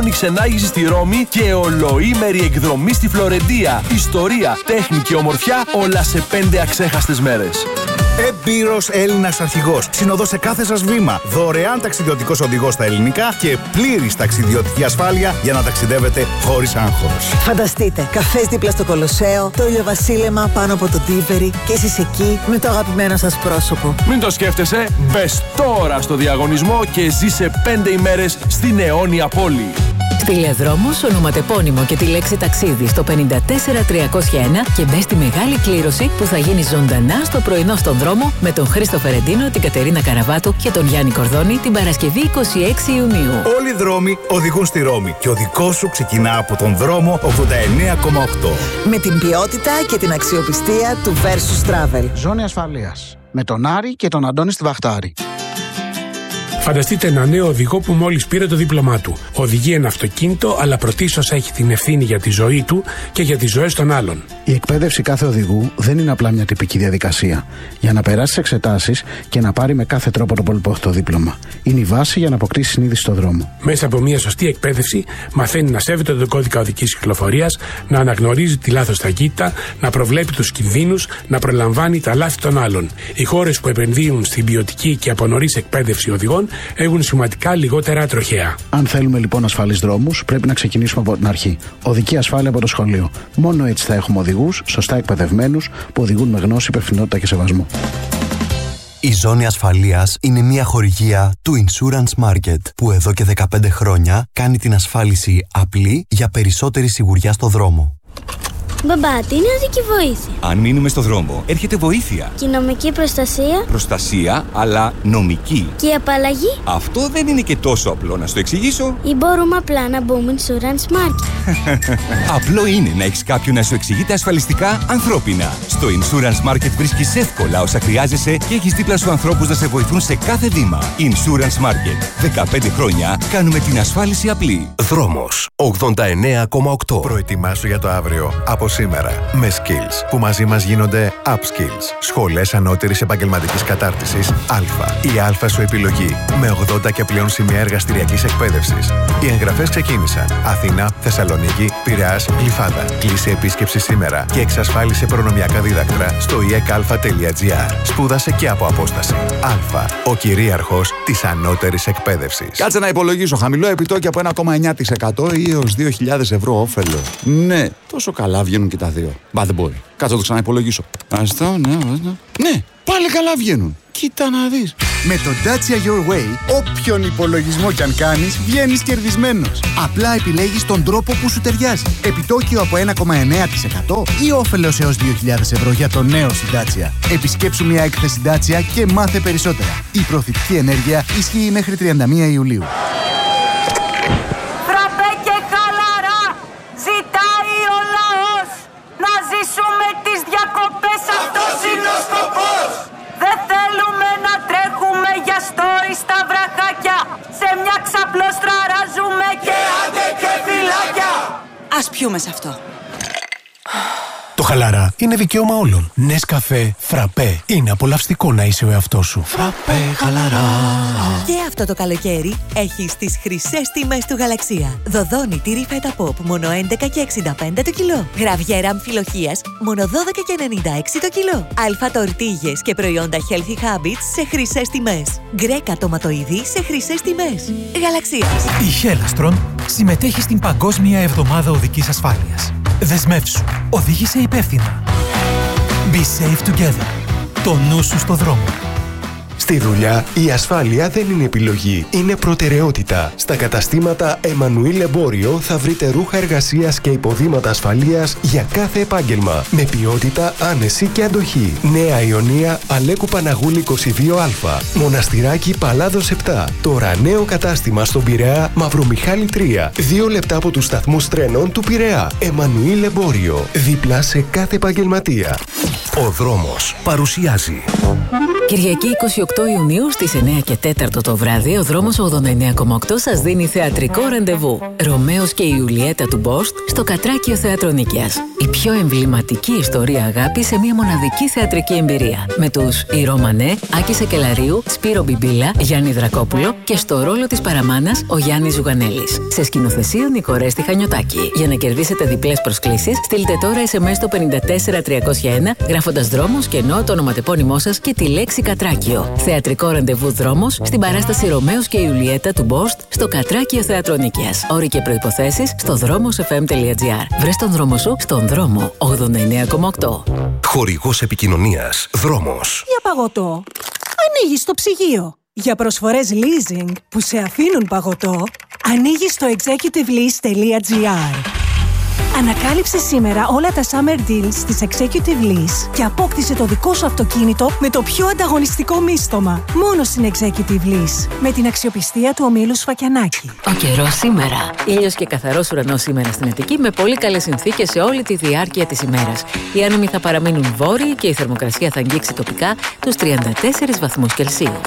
σαλόνι ξενάγηση στη Ρώμη και ολοήμερη εκδρομή στη Φλωρεντία. Ιστορία, τέχνη και ομορφιά, όλα σε 5 αξέχαστες μέρες. Έμπειρος Έλληνας αρχηγός. Συνοδός σε κάθε σας βήμα. Δωρεάν ταξιδιωτικός οδηγός στα ελληνικά και πλήρης ταξιδιωτική ασφάλεια για να ταξιδεύετε χωρίς άγχος. Φανταστείτε, καφές δίπλα στο Κολοσσέο, το ηλιοβασίλεμα πάνω από το Τίβερι και εσείς εκεί με το αγαπημένο σας πρόσωπο. Μην το σκέφτεσαι, μπες τώρα στο διαγωνισμό και ζήσε 5 ημέρες στην αιώνια πόλη. Στείλε δρόμος, ονοματεπώνυμο και τη λέξη ταξίδι στο 54301 και μπες στη μεγάλη κλήρωση που θα γίνει ζωντανά στο πρωινό στον δρόμο με τον Χρήστο Φερεντίνο, την Κατερίνα Καραβάτου και τον Γιάννη Κορδόνη την Παρασκευή 26 Ιουνίου. Όλοι οι δρόμοι οδηγούν στη Ρώμη και ο δικός σου ξεκινά από τον δρόμο 89,8. Με την ποιότητα και την αξιοπιστία του Versus Travel. Ζώνη ασφαλείας. Με τον Άρη και τον Αντώνη στη Βαχτάρη. Φανταστείτε ένα νέο οδηγό που μόλις πήρε το δίπλωμά του. Οδηγεί ένα αυτοκίνητο, αλλά πρωτίστως έχει την ευθύνη για τη ζωή του και για τις ζωές των άλλων. Η εκπαίδευση κάθε οδηγού δεν είναι απλά μια τυπική διαδικασία. Για να περάσει τις εξετάσεις και να πάρει με κάθε τρόπο το πολυπόθητο δίπλωμα. Είναι η βάση για να αποκτήσει συνείδηση στον δρόμο. Μέσα από μια σωστή εκπαίδευση, μαθαίνει να σέβεται τον κώδικα οδικής κυκλοφορίας, να αναγνωρίζει τη λάθος ταχύτητα, να προβλέπει τους κινδύνους, να προλαμβάνει τα λάθη των άλλων. Οι χώρες που επενδύουν στην ποιοτική και από νωρίς εκπαίδευση οδηγών έχουν σημαντικά λιγότερα τροχαία. Αν θέλουμε λοιπόν ασφαλείς δρόμους, πρέπει να ξεκινήσουμε από την αρχή. Οδική ασφάλεια από το σχολείο. Μόνο έτσι θα έχουμε οδηγούς σωστά εκπαιδευμένους που οδηγούν με γνώση, υπευθυνότητα και σεβασμό. Η Ζώνη Ασφαλείας είναι μια χορηγία του Insurance Market που εδώ και 15 χρόνια κάνει την ασφάλιση απλή για περισσότερη σιγουριά στο δρόμο. Μπαμπά, τι είναι οδική βοήθεια? Αν μείνουμε στο δρόμο, έρχεται βοήθεια. Και η νομική προστασία? Προστασία, αλλά νομική. Και η απαλλαγή? Αυτό δεν είναι και τόσο απλό, να στο εξηγήσω. Ή μπορούμε απλά να μπούμε Insurance Market? Απλό είναι να έχεις κάποιον να σου εξηγείται ασφαλιστικά ανθρώπινα. Στο Insurance Market βρίσκεις εύκολα όσα χρειάζεσαι και έχεις δίπλα σου ανθρώπους να σε βοηθούν σε κάθε βήμα. Insurance Market. 15 χρόνια κάνουμε την ασφάλιση απλή. Δρόμος 89,8. Προετοιμάσου για το αύριο. Από σήμερα. Με Skills, που μαζί μας γίνονται Upskills. Σχολές ανώτερης επαγγελματικής κατάρτισης Α. Η Α σου επιλογή. Με 80 και πλέον σημεία εργαστηριακής εκπαίδευσης. Οι εγγραφές ξεκίνησαν. Αθήνα, Θεσσαλονίκη, Πειραιάς, Γλυφάδα. Κλείσε επίσκεψη σήμερα και εξασφάλισε προνομιακά δίδακτρα στο ekalfa.gr. Σπούδασε και από απόσταση. Α. Ο κυρίαρχος της ανώτερης εκπαίδευσης. Κάτσε να υπολογίσω. Χαμηλό επιτόκιο από 1,9% ή έως 2.000 ευρώ όφελο. Ναι, τόσο καλά βγαίνουν και τα δύο. Μπα, δεν μπορεί. Κάτσε να το ξαναυπολογίσω. Ναι, πάλι καλά βγαίνουν. Κοίτα να δεις. Με το Dacia Your Way, όποιον υπολογισμό κι αν κάνεις, βγαίνεις κερδισμένος. Απλά επιλέγεις τον τρόπο που σου ταιριάζει. Επιτόκιο από 1,9% ή όφελος έως 2.000 ευρώ για το νέο σου Dacia. Επισκέψου μια έκθεση Dacia και μάθε περισσότερα. Η προωθητική ενέργεια ισχύει μέχρι 31 Ιουλίου. Φραπέ και χαλαρά! Ζητάει ο λαός! Να ζήσουμε τις διακοπές, αυτός είναι ο σκοπός! Δεν θέλουμε να τρέχουμε για στόρι στα βραχάκια. Σε μια ξαπλώστρα ράζουμε και άντε και φυλάκια. Ας πιούμε σε αυτό. Το χαλαρά είναι δικαίωμα όλων. Νεσκαφέ, φραπέ. Είναι απολαυστικό να είσαι ο εαυτός σου. Φραπέ, χαλαρά. Και αυτό το καλοκαίρι έχεις τις χρυσές τιμές του Γαλαξία. Δοδόνη τυρί φέτα ποπ μόνο 11 και 65 το κιλό. Γραβιέρα αμφιλοχίας μόνο 12 και 96 το κιλό. Αλφα τορτίγες και προϊόντα Healthy Habits σε χρυσές τιμές. Γκρέκα τοματοειδή σε χρυσές τιμές. Γαλαξίας. Η Χέλαστρον συμμετέχει στην Παγκόσμια Εβδομάδα Οδικής Ασφάλειας. Δεσμεύσου. Οδήγησε υπεύθυνα. Be safe together. Το νου σου στο δρόμο. Στη δουλειά, η ασφάλεια δεν είναι επιλογή, είναι προτεραιότητα. Στα καταστήματα Εμμανουήλ Εμπόριο θα βρείτε ρούχα εργασίας και υποδήματα ασφαλείας για κάθε επάγγελμα. Με ποιότητα, άνεση και αντοχή. Νέα Ιωνία, Αλέκου Παναγούλη 22Α. Μοναστηράκι Παλάδος 7. Τώρα νέο κατάστημα στον Πειραιά, Μαυρομιχάλη 3. 2 λεπτά από τους σταθμούς τρένων του Πειραιά. Εμμανουήλ Εμπόριο. Δίπλα σε κάθε επαγγελματία. Ο δρόμος παρουσιάζει Κυριακή 28 Ιουνίου στις 9 και 4 το βράδυ, ο δρόμος 89,8 σας δίνει θεατρικό ραντεβού. Ρωμαίος και η Ιουλιέτα του Μπόστ στο Κατράκιο Θέατρο Νίκαιας. Η πιο εμβληματική ιστορία αγάπη σε μια μοναδική θεατρική εμπειρία. Με τους Ηρώ Μανέ, Άκη Σεκελαρίου, Σπύρο Μπιμπίλα, Γιάννη Δρακόπουλο και στο ρόλο της παραμάνας ο Γιάννης Ζουγανέλης. Σε σκηνοθεσία Νικορέστη Χανιωτάκη. Για να κερδίσετε διπλές προσκλήσεις, στείλτε τώρα SMS στο 54301 γράφοντας δρόμος, κενό, το ονοματεπώνυμό σας και τη λέξη Κατράκιο. Θεατρικό ραντεβού δρόμος στην παράσταση Ρωμαίος και η Ιουλιέτα του Μπόστ στο Κατράκιο Θέατρο Νίκαιας. Όροι και προϋποθέσεις στο δρόμοσfm.gr. Βρες τον δρόμο σου στον δρόμο 89,8. Χορηγός επικοινωνίας. Δρόμος. Για παγωτό. Ανοίγεις το ψυγείο. Για προσφορές leasing που σε αφήνουν παγωτό, ανοίγεις το executivelease.gr. Ανακάλυψε σήμερα όλα τα summer deals της Executive Lease και απόκτησε το δικό σου αυτοκίνητο με το πιο ανταγωνιστικό μίστομα. Μόνο στην Executive Lease. Με την αξιοπιστία του ομίλου Σφακιανάκη. Ο καιρός σήμερα. Ήλιος και καθαρός ουρανός σήμερα στην Αττική με πολύ καλές συνθήκες σε όλη τη διάρκεια της ημέρας. Οι άνεμοι θα παραμείνουν βόρειοι και η θερμοκρασία θα αγγίξει τοπικά τους 34 βαθμούς Κελσίου.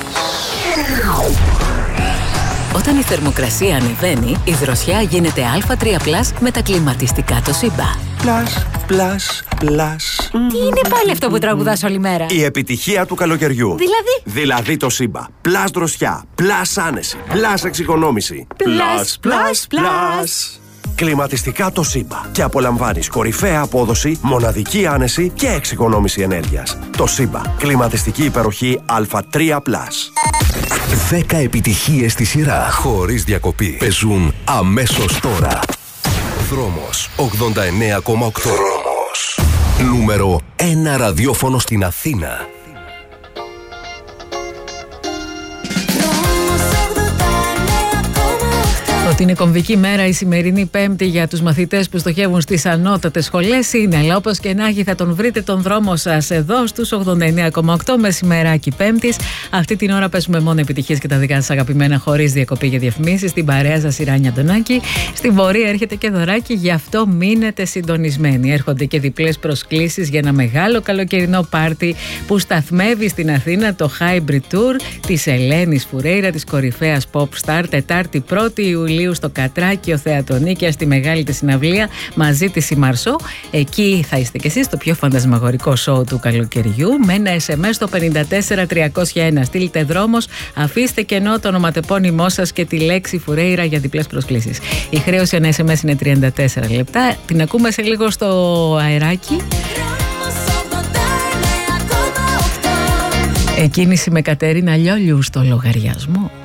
Όταν η θερμοκρασία ανεβαίνει, η δροσιά γίνεται α3+ με τα κλιματιστικά το Σύμπα. Πλάς. Τι είναι πάλι αυτό που τραγουδάς όλη μέρα? Η επιτυχία του καλοκαιριού. Δηλαδή το Σύμπα. Πλάς δροσιά, πλάς άνεση, πλάς εξοικονόμηση. Πλάς. Κλιματιστικά το Σύμπα. Και απολαμβάνεις κορυφαία απόδοση, μοναδική άνεση και εξοικονόμηση ενέργειας. Το Σύμπα. Κλιματιστική υπεροχή Α3+. 10 επιτυχίες στη σειρά, χωρίς διακοπή. Παίζουν αμέσως τώρα. Δρόμος 89,8. Δρόμος. Νούμερο 1 ραδιόφωνο στην Αθήνα. Ότι είναι κομβική μέρα η σημερινή Πέμπτη για τους μαθητές που στοχεύουν στις ανώτατες σχολές είναι, αλλά όπως και να έχει θα τον βρείτε τον δρόμο σας εδώ στους 89,8 μεσημεράκι Πέμπτης. Αυτή την ώρα παίζουμε μόνο επιτυχίες και τα δικά σας αγαπημένα χωρίς διακοπή για διαφημίσεις. Στην παρέα σας η Ράνια Αντωνάκη. Στην πορεία έρχεται και δωράκι, γι' αυτό μείνετε συντονισμένοι. Έρχονται και διπλές προσκλήσεις για ένα μεγάλο καλοκαιρινό πάρτι που σταθμεύει στην Αθήνα το Hybrid Tour της Ελένης Φουρέιρα, της κορυφαίας pop star, Τετάρτη 1η Ιουλίου στο Κατράκιο Θέατρο Νίκαιας, στη μεγάλη της συναυλία μαζί της η Μαρσό. Εκεί θα είστε κι εσείς στο πιο φαντασμαγορικό σοου του καλοκαιριού. Με ένα SMS στο 54301. Στείλτε δρόμος, αφήστε κενό το ονοματεπώνυμό σας και τη λέξη Φουρέιρα για διπλές προσκλήσεις. Η χρέωση ένα SMS είναι 34 λεπτά. Την ακούμε σε λίγο στο αεράκι. Εκκίνηση με Κατερίνα Λιόλιου στο λογαριασμό.